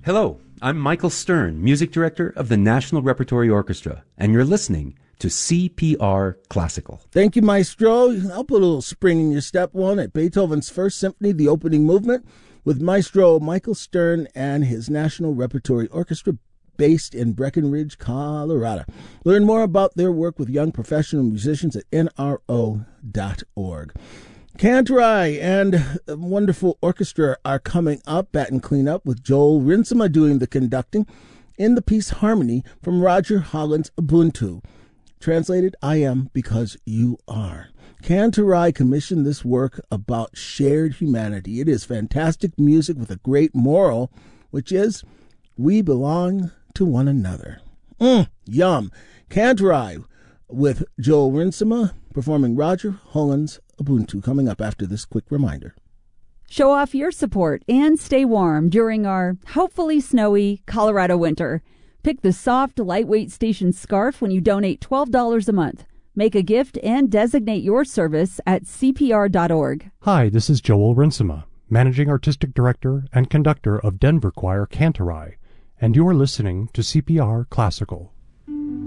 Hello, I'm Michael Stern, Music Director of the National Repertory Orchestra, and you're listening to CPR Classical. Thank you, Maestro. I'll put a little spring in your step one at Beethoven's First Symphony, the opening movement, with Maestro Michael Stern and his National Repertory Orchestra based in Breckenridge, Colorado. Learn more about their work with young professional musicians at nro.org. Cantorai and a wonderful orchestra are coming up, Baton Cleanup, with Joel Rinsema doing the conducting in the piece Harmony from Roger Holland's Ubuntu. Translated, I am because you are. Cantorai commissioned this work about shared humanity. It is fantastic music with a great moral, which is, we belong to one another. Yum. Cantorai with Joel Rinsema performing Roger Holland's Ubuntu, coming up after this quick reminder. Show off your support and stay warm during our hopefully snowy Colorado winter. Pick the soft, lightweight station scarf when you donate $12 a month. Make a gift and designate your service at CPR.org. Hi, this is Joel Rinsema, Managing Artistic Director and Conductor of Denver Choir Cantorai, and you are listening to CPR Classical.